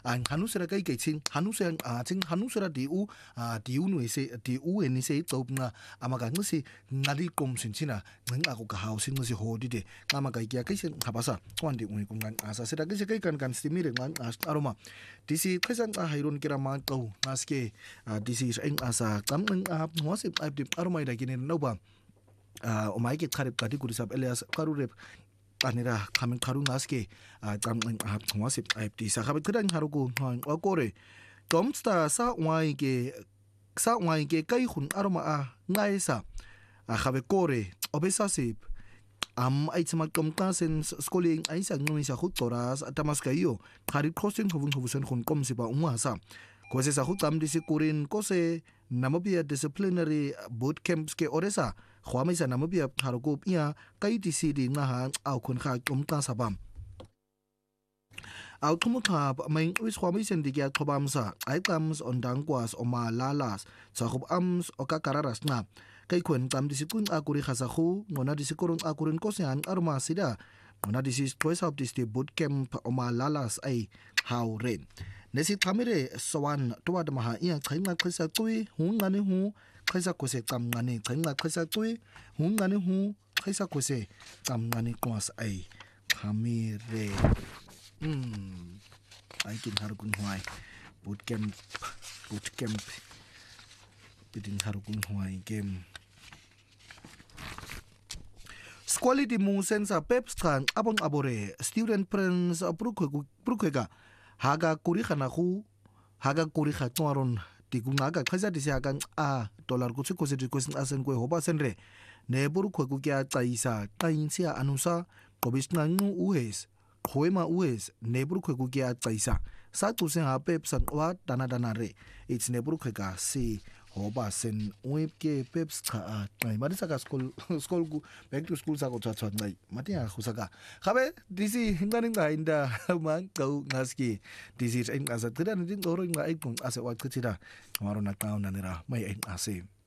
ang hanusera kay ching hanusera ching hanusera diu nu se diu ni se top nga amagang si ngali kom sin sina ng ako ka housing si hodi de ngama kay kya kay sin habasa kwandi uni kum ngan asa sera kay kan stimire ngan aroma disi kaisan hayron kira man ko naske disi ang asa kam ng wasip abdi aroma da ginin no ba umay ke kharip kadi kurisab elias karurep anira kamen karu naske kam ng wasip abdi sa kabit kadang harugo okore tomsta sa wai ke kay hun aroma ngaisa khabe kore obesasip ay sa magkamkasin schooling ay sa ngunit sa hutoras at tamas kayo kharip crossing hubusan kun kom si ba umasa kose sa hutam disi kurin kose Namibia disciplinary boot camps ke oresa khwamay sa Namibia harugo iya kay disi di nga aw kun kha kumka sabam aw tumutab may wis khwamay sen digya thobamsa items on dangkwas o malalas sa khubams o kakararas na kay kun tam disikun akuri khasakhu ngona disikurun akurin kosean arma sida ngona disis choice of this boot camp o malalas ay hawren nesi thamire sawan tuwa maha iya khainga khisa tui hungani hu khaisa kose kamngani khainga khisa tui hungani hu khaisa kose kamngani kwas ay thamire ay kin harukun huay boot camp bidin harukun huay game quality mo sensa pepstran abang abore student prince brukwega haga kuri khana khu haga kuri kha twaron tikunga ka khaza disya kan dollar ku ko se asen ko hoba senre ne brukwegu kya tsaisa kainsia anusa kobisna ngu uhes khoema uhes ne brukwegu kya tsaisa sa tu sen ha pepsan wa dana re it's ne brukwega si hoba sen web ke peps kha ai mari saka school ku back to school sako chat ngai mati ha khusaka khabe disi hinganing ga inda man kau ngaski disi ai asa tidan din doro ngai kung asa wa khitira maro na kauna nira mai ai ase